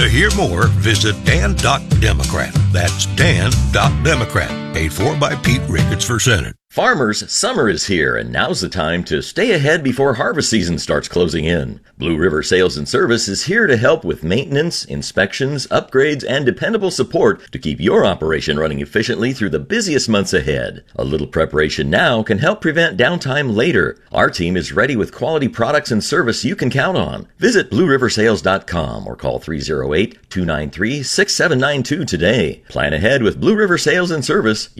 To hear more, visit Dan.Democrat. That's Dan.Democrat. Paid for by Pete Ricketts for Senate. Farmers, summer is here, and now's the time to stay ahead before harvest season starts closing in. Blue River Sales and Service is here to help with maintenance, inspections, upgrades, and dependable support to keep your operation running efficiently through the busiest months ahead. A little preparation now can help prevent downtime later. Our team is ready with quality products and service you can count on. Visit BlueRiverSales.com or call 308-293-6792 today. Plan ahead with Blue River Sales and Service.